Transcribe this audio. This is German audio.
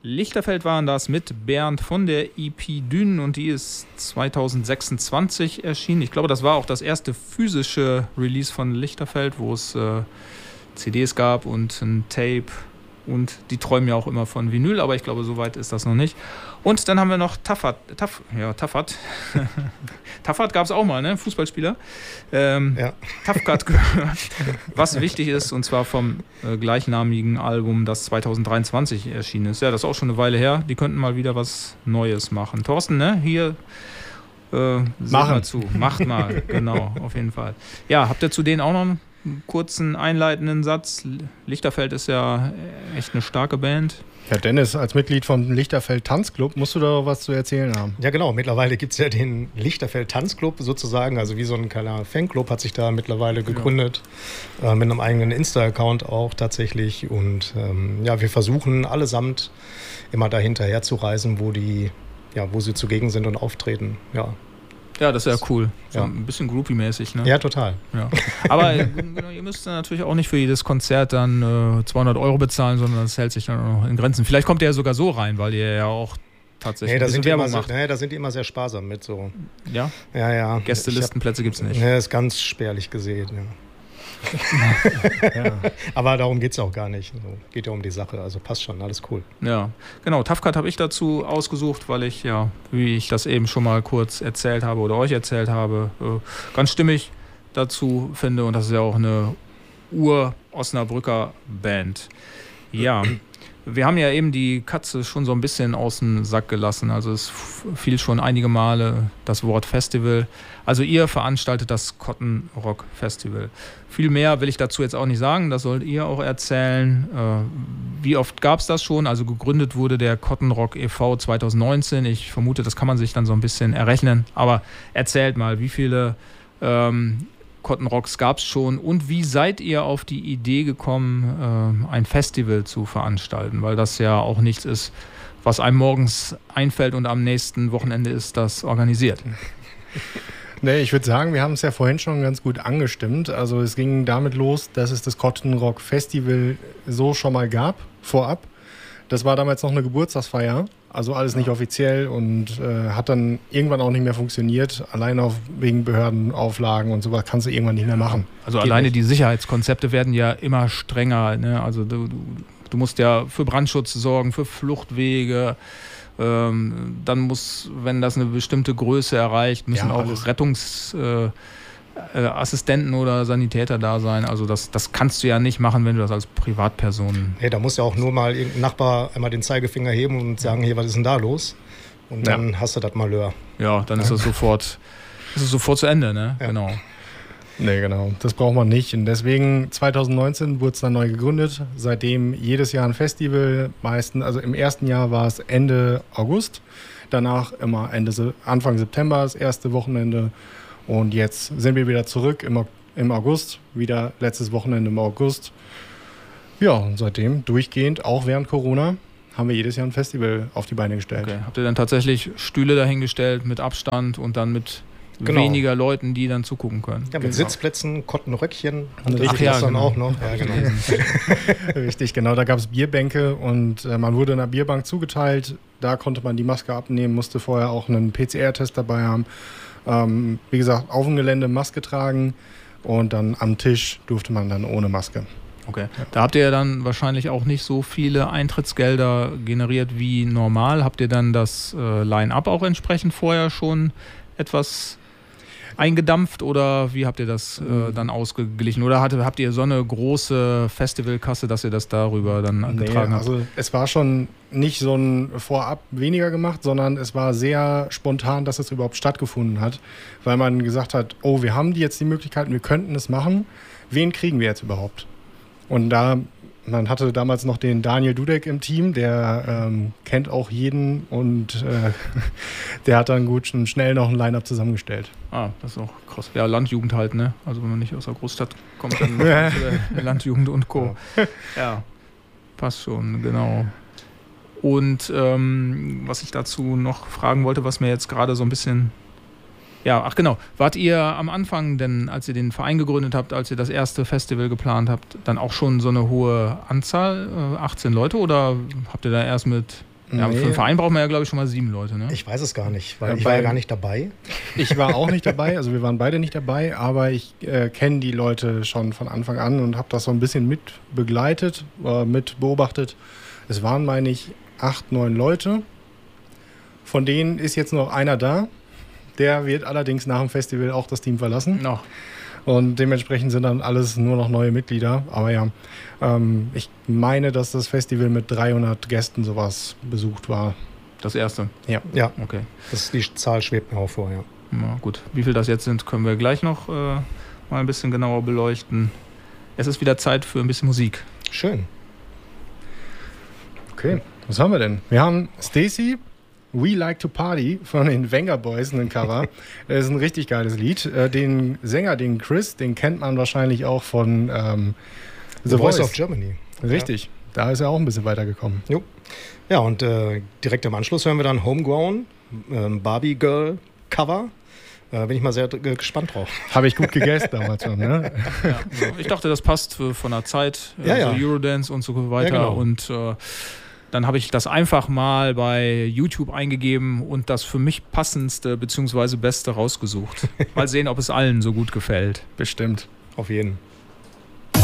Lichterfeld waren das mit Bernd von der EP Dünen und die ist 2026 erschienen. Ich glaube, das war auch das erste physische Release von Lichterfeld, wo es CDs gab und ein Tape und die träumen ja auch immer von Vinyl, aber ich glaube, so weit ist das noch nicht. Und dann haben wir noch Taffat. Taffat gab es auch mal, ne? Fußballspieler. Taffat gehört, was wichtig ist, und zwar vom gleichnamigen Album, das 2023 erschienen ist. Ja, das ist auch schon eine Weile her. Die könnten mal wieder was Neues machen. Thorsten, ne? Hier mal zu. Macht mal, genau, auf jeden Fall. Ja, habt ihr zu denen auch noch einen kurzen einleitenden Satz? Lichterfeld ist ja echt eine starke Band. Ja, Dennis, als Mitglied vom Lichterfeld Tanzclub musst du da was zu erzählen haben. Ja, genau. Mittlerweile gibt es ja den Lichterfeld Tanzclub sozusagen. Also wie so ein kleiner Fanclub hat sich da mittlerweile gegründet. Ja. Mit einem eigenen Insta-Account auch tatsächlich. Und wir versuchen allesamt immer da hinterher zu reisen, wo sie zugegen sind und auftreten. Ja, das ist ja cool. So ein bisschen Groupie-mäßig, ne? Ja, total. Ja. Aber ihr müsst dann natürlich auch nicht für jedes Konzert dann 200 € bezahlen, sondern das hält sich dann auch noch in Grenzen. Vielleicht kommt ihr ja sogar so rein, weil ihr ja auch tatsächlich Werbung macht. Da sind die immer sehr sparsam mit so. Ja? Ja. Gästelistenplätze gibt es nicht. Ne, ist ganz spärlich gesehen, ja. Aber darum geht es auch gar nicht. Geht ja um die Sache, also passt schon, alles cool. Ja, genau. Taffat habe ich dazu ausgesucht, weil ich wie ich das eben schon mal kurz erzählt habe oder euch erzählt habe, ganz stimmig dazu finde, und das ist ja auch eine Ur-Osnabrücker Band. Ja, wir haben ja eben die Katze schon so ein bisschen aus dem Sack gelassen. Also es fiel schon einige Male das Wort Festival. Also ihr veranstaltet das Cotton Rock Festival. Viel mehr will ich dazu jetzt auch nicht sagen. Das sollt ihr auch erzählen. Wie oft gab es das schon? Also gegründet wurde der Cotton Rock e.V. 2019. Ich vermute, das kann man sich dann so ein bisschen errechnen. Aber erzählt mal, wie viele Cotton Rocks gab es schon und wie seid ihr auf die Idee gekommen, ein Festival zu veranstalten? Weil das ja auch nichts ist, was einem morgens einfällt und am nächsten Wochenende ist das organisiert. Nee, ich würde sagen, wir haben es ja vorhin schon ganz gut angestimmt. Also es ging damit los, dass es das Cotton Rock Festival so schon mal gab, vorab. Das war damals noch eine Geburtstagsfeier, also alles nicht offiziell und hat dann irgendwann auch nicht mehr funktioniert. Allein wegen Behördenauflagen und sowas kannst du irgendwann nicht mehr machen. Also alleine die Sicherheitskonzepte werden ja immer strenger, ne? Also du musst ja für Brandschutz sorgen, für Fluchtwege. Dann muss, wenn das eine bestimmte Größe erreicht, müssen auch Rettungsassistenten oder Sanitäter da sein. Also das kannst du ja nicht machen, wenn du das als Privatperson... Nee, da muss ja auch nur mal irgendein Nachbar einmal den Zeigefinger heben und sagen, hier, was ist denn da los? Und dann hast du das Malheur. Ja, dann ist das sofort zu Ende, ne? Ja. Genau. Nee, genau. Das braucht man nicht. Und deswegen 2019 wurde es dann neu gegründet. Seitdem jedes Jahr ein Festival. Meistens, also im ersten Jahr war es Ende August. Danach immer Anfang September, das erste Wochenende. Und jetzt sind wir wieder zurück im August. Wieder letztes Wochenende im August. Ja, und seitdem durchgehend, auch während Corona, haben wir jedes Jahr ein Festival auf die Beine gestellt. Okay. Habt ihr dann tatsächlich Stühle dahingestellt mit Abstand und dann mit weniger Leuten, die dann zugucken können? Ja, mit Sitzplätzen, Kottenröckchen. Dann auch noch. Ja, genau. Richtig, genau. Da gab es Bierbänke und man wurde einer Bierbank zugeteilt. Da konnte man die Maske abnehmen, musste vorher auch einen PCR-Test dabei haben. Wie gesagt, auf dem Gelände Maske tragen und dann am Tisch durfte man dann ohne Maske. Okay. Da habt ihr ja dann wahrscheinlich auch nicht so viele Eintrittsgelder generiert wie normal. Habt ihr dann das Line-Up auch entsprechend vorher schon etwas eingedampft oder wie habt ihr das dann ausgeglichen? Oder habt ihr so eine große Festivalkasse, dass ihr das darüber dann getragen habt? Also es war schon nicht so ein Vorab weniger gemacht, sondern es war sehr spontan, dass es überhaupt stattgefunden hat, weil man gesagt hat, oh, wir haben jetzt die Möglichkeiten, wir könnten es machen. Wen kriegen wir jetzt überhaupt? Und man hatte damals noch den Daniel Dudek im Team, der kennt auch jeden und der hat dann gut und schnell noch ein Line-Up zusammengestellt. Ah, das ist auch krass. Ja, Landjugend halt, ne? Also wenn man nicht aus der Großstadt kommt, dann Landjugend und Co. Ja, passt schon, genau. Und was ich dazu noch fragen wollte, was mir jetzt gerade so ein bisschen... Ja, ach genau. Wart ihr am Anfang denn, als ihr den Verein gegründet habt, als ihr das erste Festival geplant habt, dann auch schon so eine hohe Anzahl, 18 Leute, oder habt ihr da erst mit Ja, für einen Verein braucht man ja, glaube ich, schon mal 7 Leute, ne? Ich weiß es gar nicht, weil ich war ja gar nicht dabei. Ich war auch nicht dabei, also wir waren beide nicht dabei, aber ich kenne die Leute schon von Anfang an und habe das so ein bisschen mit begleitet, mit beobachtet. Es waren, meine ich, 8, 9 Leute. Von denen ist jetzt noch einer da. Der wird allerdings nach dem Festival auch das Team verlassen. Noch. Und dementsprechend sind dann alles nur noch neue Mitglieder. Aber ja, ich meine, dass das Festival mit 300 Gästen sowas besucht war. Das erste? Ja. Okay. Die Zahl schwebt mir auch vor, ja. Ja, gut. Wie viel das jetzt sind, können wir gleich noch mal ein bisschen genauer beleuchten. Es ist wieder Zeit für ein bisschen Musik. Schön. Okay, was haben wir denn? Wir haben Stacy, We Like to Party von den Wenger Boys, ein Cover. Das ist ein richtig geiles Lied. Den Sänger, den Chris, den kennt man wahrscheinlich auch von The Voice of Germany. Richtig, da ist er auch ein bisschen weitergekommen. Jo. Ja, und direkt im Anschluss hören wir dann Homegrown, Barbie Girl Cover. Bin ich mal sehr gespannt drauf. Habe ich gut gegessen damals schon, ne? Ja, ich dachte, das passt von der Zeit, so Eurodance und so weiter. Ja, genau. Und dann habe ich das einfach mal bei YouTube eingegeben und das für mich passendste bzw. beste rausgesucht. Mal sehen, ob es allen so gut gefällt. Bestimmt. Auf jeden Fall.